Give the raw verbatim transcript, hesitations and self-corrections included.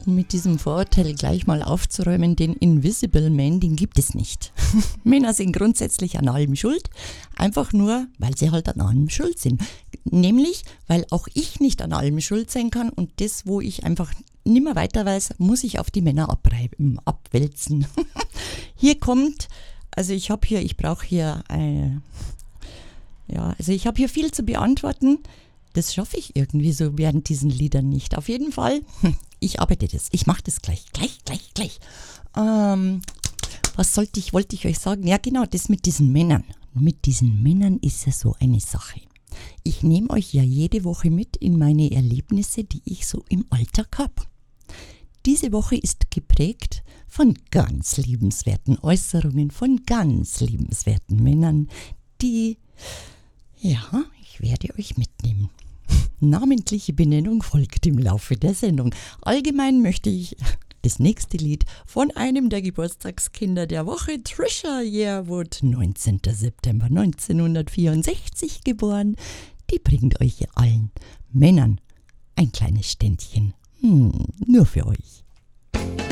um mit diesem Vorurteil gleich mal aufzuräumen, den Invisible Man, den gibt es nicht. Männer sind grundsätzlich an allem schuld, einfach nur, weil sie halt an allem schuld sind. Nämlich, weil auch ich nicht an allem schuld sein kann und das, wo ich einfach nimmer weiter weiß, muss ich auf die Männer abreiben, abwälzen. Hier kommt, also ich habe hier, ich brauche hier eine, ja, also ich habe hier viel zu beantworten. Das schaffe ich irgendwie so während diesen Liedern nicht. Auf jeden Fall, ich arbeite das. Ich mache das gleich, gleich, gleich, gleich. Ähm, was sollte ich, wollte ich euch sagen? Ja genau, das mit diesen Männern. Mit diesen Männern ist ja so eine Sache. Ich nehme euch ja jede Woche mit in meine Erlebnisse, die ich so im Alltag habe. Diese Woche ist geprägt von ganz liebenswerten Äußerungen, von ganz liebenswerten Männern, die, ja, ich werde euch mitnehmen. Namentliche Benennung folgt im Laufe der Sendung. Allgemein möchte ich das nächste Lied von einem der Geburtstagskinder der Woche, Trisha Yearwood, neunzehnten September neunzehnhundertvierundsechzig geboren. Die bringt euch allen Männern ein kleines Ständchen. Hm, nur für euch.